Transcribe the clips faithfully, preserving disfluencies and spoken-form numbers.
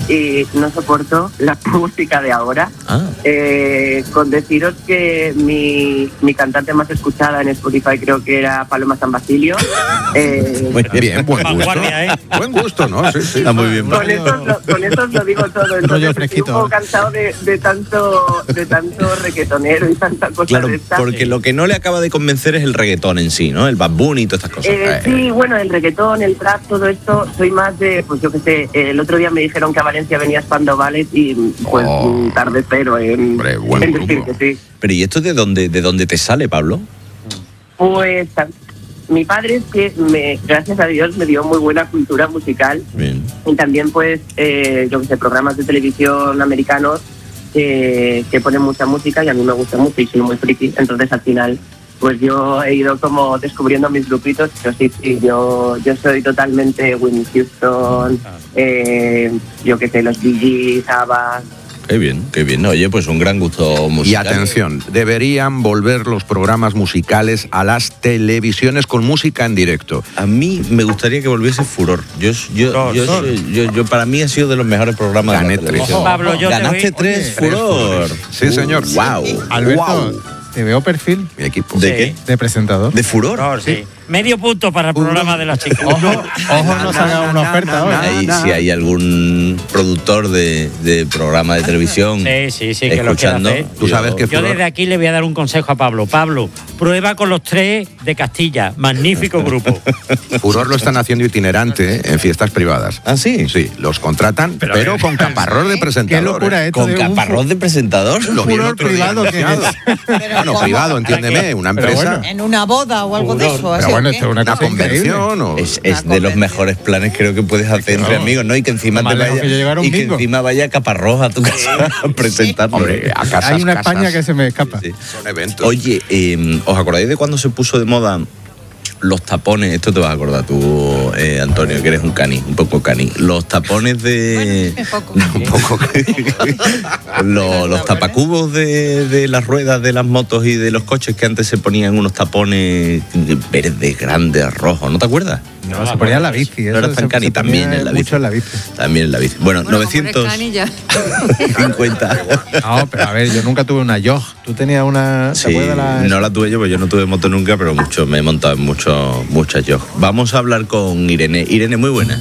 y no soporto la música de ahora. Ah. Eh, con deciros que mi, mi cantante más escuchada en Spotify creo que era Paloma San Basilio. Eh, muy bien, buen gusto. ¿eh? Buen gusto, ¿no? Sí, sí. Está muy bien. Con eso, os lo, con eso os lo digo todo. Entonces, estoy un poco cansado de, de tanto de tanto reggaetonero y tanta cosa Claro, de esta. porque lo que no le acaba de convencer es el reggaetón en sí, ¿no? El Bad Bunny y todas estas cosas. Eh, sí, bueno, el reggaetón, el trap, todo esto, soy más de, pues yo qué sé, el otro día me dijeron que a Valencia venía Spandau Ballet y pues Oh. tarde cero en, Hombre, buen en grupo. decir que sí. Pero ¿y esto de dónde, de dónde te sale, Pablo? Pues mi padre es que, me, gracias a Dios, me dio muy buena cultura musical. Bien. Y también, pues, eh, yo que sé, programas de televisión americanos que, que ponen mucha música y a mí me gusta mucho y soy muy friki. Entonces, al final, pues yo he ido como descubriendo mis grupitos. Pero sí, sí, yo, yo soy totalmente Whitney Houston, eh, yo que sé, los Bee Gees, ABBA. Qué bien, qué bien. Oye, pues un gran gusto musical. Y atención, deberían volver los programas musicales a las televisiones con música en directo. A mí me gustaría que volviese Furor. Yo, yo, Furor, yo, Furor. soy- yo, yo para mí ha sido de los mejores programas Gané de la tres. televisión. Ojo, Pablo, yo te Ganaste voy- tres, Oye, Furor. Sí, señor. Wow. Alberto, Wow. te veo perfil Mi equipo. ¿De Sí. qué? de presentador. ¿De Furor? Furor, sí. Medio punto para el programa de las chicas. Ojo, ojo, no salga una oferta hoy. Ahí, si hay algún productor de, de programa de televisión Sí, sí, sí, que lo escuchando, quiera hacer. Tú sabes que Yo Furor- desde aquí le voy a dar un consejo a Pablo. Pablo, prueba con los tres de Castilla. Magnífico grupo. Furor lo están haciendo itinerante en fiestas privadas. ¿Ah, sí? Sí, los contratan, pero, con caparrós de presentador. Qué locura ¿eh? esto ¿Con de un caparrós de presentador? Lo vi el furor otro día privado que anunciado. Bueno, ¿cómo? privado, entiéndeme, una Pero empresa, bueno. En una boda o algo de eso. Pero ¿así bueno, o qué? esto es una una cosa convención o... Es, Una es de los convención. mejores planes creo que puedes hacer entre Claro. amigos, ¿no? Y que encima Más te lejos vaya que yo llegar a un y que bingo. encima vaya Caparrós a tu casa a presentarlo. Hombre, a casas, Hay una casas, España que se me escapa. Sí. son eventos. Oye, eh, ¿os acordáis de cuando se puso de moda los tapones? Esto te vas a acordar tú, eh, Antonio, que eres un cani, un poco cani. Los tapones de... Bueno, un poco. un poco Lo- los tapacubos de, de las ruedas de las motos y de los coches, que antes se ponían unos tapones verdes, grandes, rojos, ¿no te acuerdas? No, se ponía en la bici. No eso eras tan se- cani, se también ponía en la bici. mucho en la bici. También en la bici. Bueno, Bueno, novecientos como eres cani, ya. cincuenta. No, pero a ver, yo nunca tuve una Yog. Tú tenías una... ¿Te Sí, acuerdas la...? no la tuve yo, pues yo no tuve moto nunca, pero mucho, me he montado en mucho, muchas yo. Vamos a hablar con Irene. Irene, muy buenas.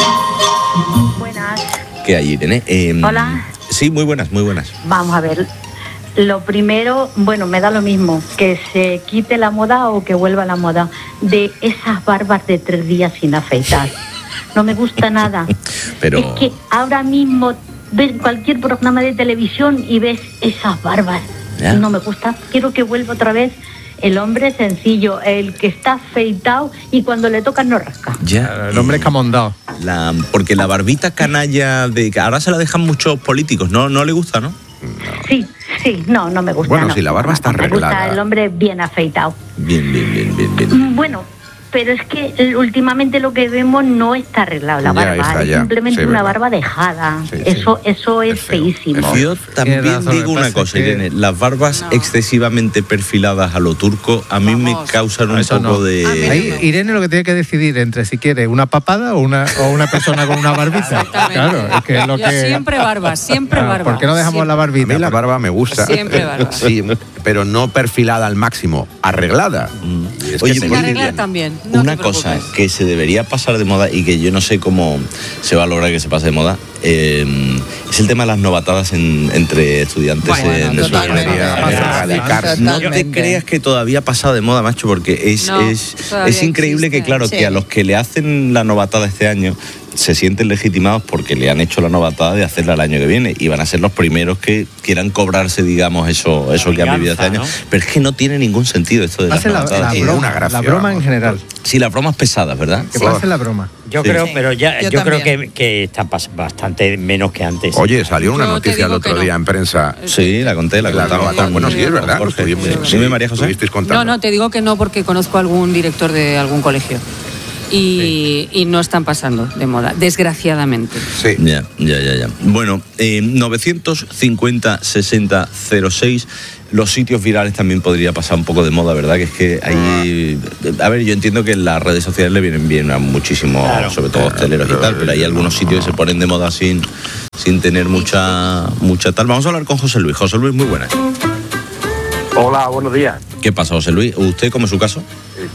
Buenas. ¿Qué hay, Irene? Eh, Hola. Sí, muy buenas, muy buenas. Vamos a ver. Lo primero, bueno, me da lo mismo, que se quite la moda o que vuelva la moda de esas barbas de tres días sin afeitar. No me gusta nada. Pero... Es que ahora mismo ves cualquier programa de televisión y ves esas barbas. Ya. No me gusta. Quiero que vuelva otra vez el hombre sencillo, el que está afeitado y cuando le toca no rasca. Ya, El hombre escamondado. la, porque la barbita canalla de que ahora se la dejan muchos políticos, ¿no? No le gusta, ¿no? Sí, sí, no, no me gusta. Bueno, no. si la barba está Me gusta arreglada. el hombre bien afeitado. Bien, bien, bien, bien, bien. Mm, Bueno, pero es que eh, últimamente lo que vemos no está arreglado la Ya, barba, hija, es ya. simplemente Sí, una verdad. barba dejada. Sí, sí. eso eso es, Es feo, feísimo. es feo. Yo también razón, digo lo que una pasa cosa, es que- Irene, las barbas No. excesivamente perfiladas a lo turco a mí me Vamos. causan un Eso poco no. de... A mí Ahí Irene lo que tiene que decidir entre si quiere una papada o una, o una persona con una barbita. Exactamente. Claro, es que es lo Yo que... siempre barba, siempre Claro, barba. ¿por qué no dejamos Siempre. la A barbita? mí la barba me gusta. Siempre barba. Sí, pero no perfilada al máximo, arreglada. Mm. Y es Oye, que Sin se porque- arreglar también. No una te cosa preocupes. que se debería pasar de moda y que yo no sé cómo se va a lograr que se pase de moda eh, es el tema de las novatadas en- entre estudiantes Bueno, en eso totalmente. debería erradicarse. No te Totalmente. creas que todavía ha pasado de moda, macho, porque es, No, es, todavía es increíble existe. que, claro, Sí. que a los que le hacen la novatada este año se sienten legitimados porque le han hecho la novatada de hacerla el año que viene y van a ser los primeros que quieran cobrarse, digamos, eso, eso que han vivido este año. venganza, ¿no? Pero es que no tiene ningún sentido esto de las Pase la, novatadas. la Sí, broma, una gracia, la broma en vamos. general. Sí, las bromas pesadas, ¿verdad? Que pase la broma. Yo Sí. creo, Sí. pero ya, Yo yo, creo también. que, que está pas- bastante menos que antes. Oye, salió una Yo te noticia el digo otro que no. día en prensa. Sí, la conté, la La contaba. novata. Bueno, sí, es verdad. lo Jorge. estuvimos- Dime, María José. estuvisteis contando. No, no, te digo que no porque conozco algún director de algún colegio. Y, y no están pasando de moda, desgraciadamente. Sí. Ya, ya, ya, ya. Bueno, eh, novecientos cincuenta sesenta cero seis. Los sitios virales también podría pasar un poco de moda, ¿verdad? Que es que ahí... A ver, yo entiendo que las redes sociales le vienen bien a muchísimos, Claro. sobre todo hosteleros y tal, pero hay algunos sitios que se ponen de moda sin, sin tener mucha, mucha tal. Vamos a hablar con José Luis. José Luis, muy buenas. Hola, buenos días. ¿Qué pasa, José Luis? ¿Usted cómo es su caso?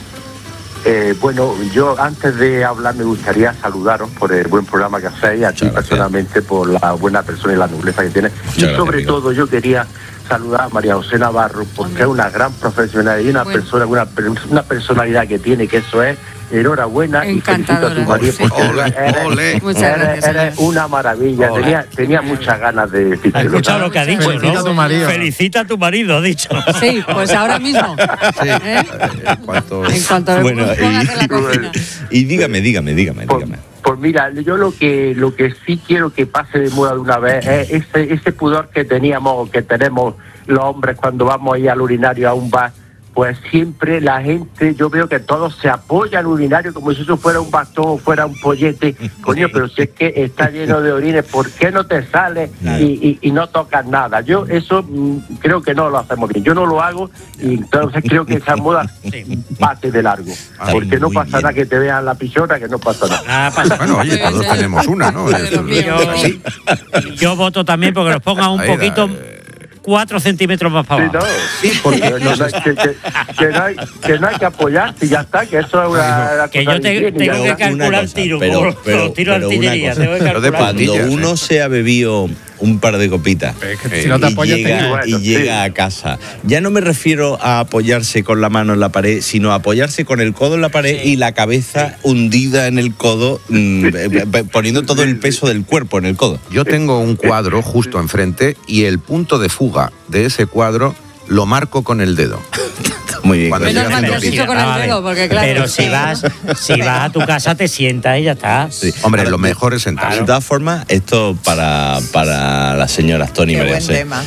Eh, bueno, yo antes de hablar me gustaría saludaros por el buen programa que hacéis, a ti personalmente por la buena persona y la nobleza que tienes. Y gracias, sobre amigo. todo yo quería saludar a María José Navarro porque Hombre. es una gran profesional y una Bueno. persona, una, una personalidad que tiene, que eso es enhorabuena y felicito a tu Encantadora. marido porque Ole, eres, ole. Muchas eres- gracias, eres señor. una maravilla. Ole. Tenía, tenía muchas ganas de ¿Has decirte. escuchado lo que ha dicho, Felicita no? a tu marido. Felicita a tu marido, ha dicho. Sí, pues ahora mismo. Sí. ¿Eh? En cuanto- En cuanto me Bueno, pongas en la cocina. y, y dígame, dígame, dígame, Pues, dígame. pues mira, yo lo que lo que sí quiero que pase de moda de una vez es ese, ese pudor que teníamos o que tenemos los hombres cuando vamos ahí al urinario a un bar. Pues siempre la gente, yo veo que todos se apoyan al urinario como si eso fuera un bastón o fuera un pollete. Coño, pero si es que está lleno de orines, ¿por qué no te sales y, y, y no tocas nada? Yo eso mm, creo que no lo hacemos bien. Yo no lo hago y entonces creo que esa moda pase de largo. Está Porque no muy pasa bien. nada que te vean la pisona, que no pasa nada. Ah, pasa. Bueno, oye, todos tenemos una, ¿no? De los míos. Yo, Sí. yo voto también porque los ponga un Ahí da, poquito, eh. cuatro centímetros más para Sí, no, abajo. sí, porque que, no, que, que- que no hay, que no hay que apoyarse y ya está, que eso es una, una Que cosa yo te- de higiene y ya tengo que está. calcular Una el cosa, tiro, pero- como pero- los tiros de pero una artillería. cosa. Tengo que Lo de calcular. Cuando Patillas, uno ¿eh? se ha bebido un par de copitas Es que Eh, si no te y apoyas, te llega, caes. Bueno, y llega sí. a casa, ya no me refiero a apoyarse con la mano en la pared, sino a apoyarse con el codo en la pared Sí. y la cabeza hundida en el codo, mm, eh, eh, poniendo todo el peso del cuerpo en el codo. Yo tengo un cuadro justo enfrente y el punto de fuga de ese cuadro lo marco con el dedo. Muy bien. Cuando Menos llega mal que haciendo has dicho pilla. con el Ah, vale. dedo, porque claro. Pero si vas, si vas a tu casa, te sientas y ya está. Sí. Hombre, Ahora, lo de- mejor es sentarse. De todas formas, esto para, para las señoras Tony y Qué María buen José. tema.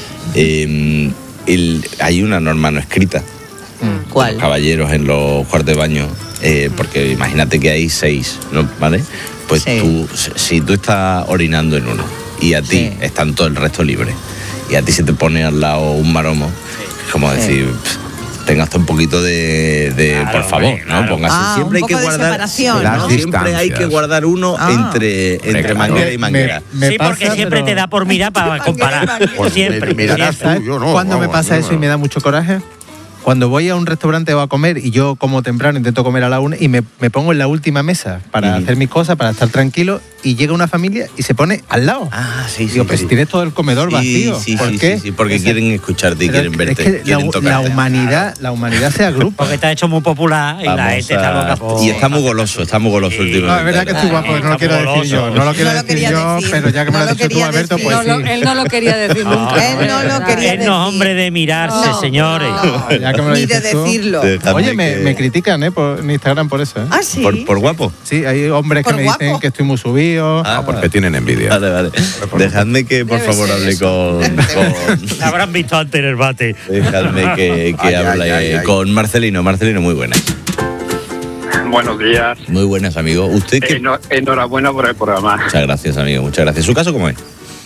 Eh, el- hay una norma no escrita. ¿Cuál? Los caballeros en los cuartos de baño, eh, porque imagínate que hay seis, ¿no? ¿Vale? Pues Sí. tú, si- si tú estás orinando en uno y a ti Sí. están todo el resto libres y a ti se te pone al lado un maromo, es como Sí. decir, pff, tenga hasta un poquito de, de Claro, por favor, hombre, ¿no? claro. Póngase. Ah, siempre un hay que poco de guardar, separación, Las ¿no? siempre hay que distancias. guardar uno Ah. entre, entre claro. manguera y manguera. Me- me sí, porque pasa, siempre pero- te da por mirar para comparar. Pues siempre. me- mirarás siempre. tú, yo no. ¿Cuándo me vamos, pasa yo eso no. y me da mucho coraje? Cuando voy a un restaurante o a comer y yo como temprano, intento comer a la una y me, me pongo en la última mesa para Ujú. hacer mis cosas, para estar tranquilo y llega una familia y se pone al lado. Ah, sí, sí. Digo, pues sí. tienes todo el comedor Sí, vacío. sí, ¿Por sí, qué? sí, sí, porque Esa- quieren escucharte y Pero quieren verte, es que quieren la, tocarte. la humanidad, la humanidad se agrupa. Porque está hecho muy popular y la Vamos gente está a- loca por... Y está muy goloso, está muy goloso Sí. últimamente. No, es verdad que estoy guapo, no lo Está quiero decir goloso. yo. No lo quiero No lo decir quería yo, decir. pero ya que me No lo has lo dicho tú, quería Alberto, decir. pues No, sí. lo- él no lo quería decir No, nunca. él no lo quería Él no es decir. hombre de mirarse, No, señores. no. Ya que me lo Ni de dices tú. decirlo. Déjame Oye, me, que- me critican ¿eh? por, en Instagram por eso. ¿eh? Ah, sí. ¿Por, por guapo? Sí, hay hombres que ¿Por me dicen guapo? que estoy muy subido. Ah, Porque tienen envidia. Vale, vale. Dejadme que, por Debe favor, ser hable eso. con... con- Habrán visto antes en el bate. Dejadme que, que Ay, ay, hable ay, ay. con Marcelino. Marcelino, muy buenas. Buenos días. Muy buenas, amigo. ¿Usted qué? Eno- enhorabuena por el programa. Muchas gracias, amigo. Muchas gracias. ¿Su caso cómo es?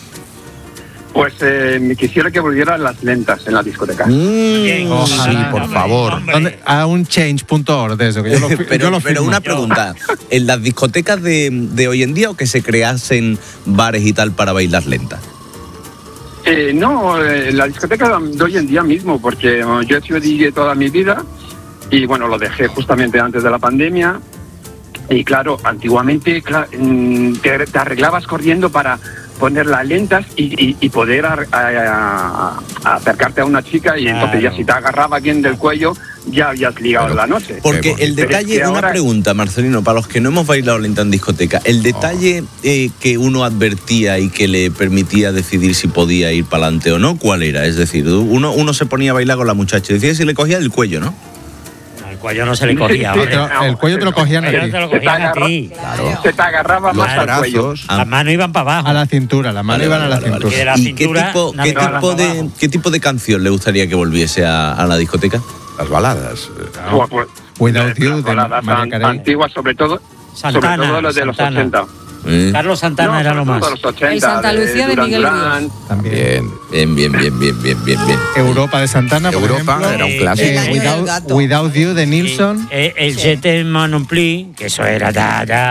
Pues eh, me quisiera que volvieran las lentas en la discoteca. Bien. Ojalá. Sí, por favor. Hombre. ¿Dónde? A un change punto org de eso, que yo lo, fi- yo Pero, lo pero firmo. una pregunta. ¿En las discotecas de, de hoy en día o que se creasen bares y tal para bailar lenta? Eh, no, eh, la discoteca de hoy en día mismo, porque eh, yo he sido D J toda mi vida y bueno, lo dejé justamente antes de la pandemia. Y claro, antiguamente cla- mm, te, te arreglabas corriendo para poner las lentas y, y- y poder ar- a- a- acercarte a una chica y entonces ya Claro. si te agarraba bien del cuello ya habías ligado Pero- la noche. Porque Qué el bonito. detalle, Pero es que una ahora- pregunta, Marcelino, para los que no hemos bailado lenta en discoteca, el detalle eh, que uno advertía y que le permitía decidir si podía ir para adelante o no, ¿cuál era? Es decir, uno, uno se ponía a bailar con la muchacha y decía si le cogía el cuello, ¿no? El cuello no se le cogía. Sí, sí, hombre. Te lo- el cuello te lo cogían a El cuello ti. te lo Se te cogían a agarra- ti. Se te agarraba Los más al cuello. brazos. Ah, Las manos iban para abajo. A la cintura, las manos Vale, iban a la vale, vale, cintura. Y de la ¿Y qué cintura, tipo, qué, navegaban tipo para de, abajo. qué tipo de canción le gustaría que volviese a, a la discoteca? Las baladas. Pues, pues, Without You, de baladas María an- Carey. antiguas, sobre todo, Santana, sobre todo los de los Santana. ochenta. ¿Eh? Carlos Santana No, era sobre lo todo más. los ochenta, El Santa Lucía de Duran Miguel Duran. Ríos. También. Bien. Bien, bien, bien, bien, bien, bien, bien. Europa de Santana, por Europa ejemplo. era un Eh, clásico. El año del Without, gato. Without You de Nilsson. Eh, el Je t'aime non plus, que eso era ya, ya.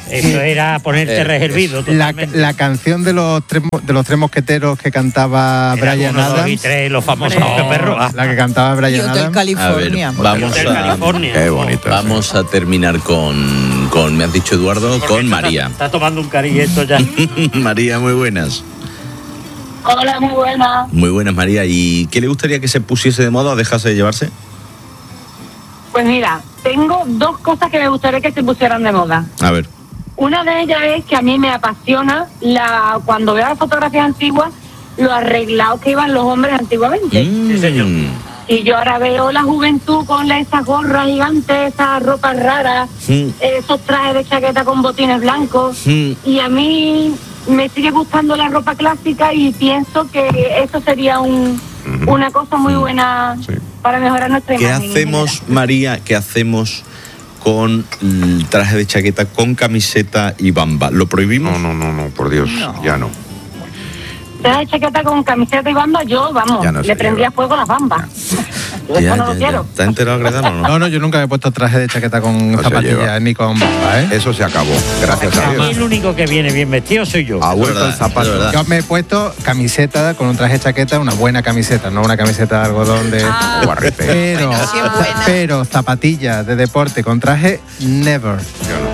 Eso era ponerte Eh, reservido. La, la canción de los tres mo- de los tres mosqueteros que cantaba Brian uno, dos y Adams. tres, los famosos Hombre. perros. Ah, La que cantaba Y Brian Hotel Adams. California. A ver, vamos Hotel a, California. Qué bonito. vamos a terminar con, con, me has dicho Eduardo, Porque con está- María. Está tomando un cariñeto ya. María, muy buenas. Hola, muy buena. Muy buenas, María. ¿Y qué le gustaría que se pusiese de moda o dejase de llevarse? Pues mira, tengo dos cosas que me gustaría que se pusieran de moda. A ver. Una de ellas es que a mí me apasiona la cuando veo las fotografías antiguas, lo arreglados que iban los hombres antiguamente. Mm. señor. Y yo ahora veo la juventud con la- esas gorras gigantes, esas ropas raras, Mm. esos trajes de chaqueta con botines blancos. Mm. Y a mí me sigue gustando la ropa clásica y pienso que eso sería un, una cosa muy buena Sí. para mejorar nuestra ¿Qué imagen. en hacemos, general. María? ¿Qué hacemos con el traje de chaqueta con camiseta y bamba? ¿Lo prohibimos? No, no, no, no, por Dios, ya no. Traje de chaqueta con camiseta y bamba, yo, vamos, Ya no se le prendría lleva. fuego a las bambas. Yo Ya, eso no ya, lo ya. quiero. ¿Está enterado, Gredano, o no? No, no, yo nunca me he puesto traje de chaqueta con No se zapatillas lleva. ni con bamba, ¿eh? Eso se acabó, gracias a A mí el Dios. único que viene bien vestido soy yo. Ha vuelto verdad, el zapato. es verdad. Yo me he puesto camiseta con un traje de chaqueta, una buena camiseta, no una camiseta de algodón de... Ah, Guarrete. Pero, Bueno, sí es buena. pero zapatillas de deporte con traje, never. Yo no.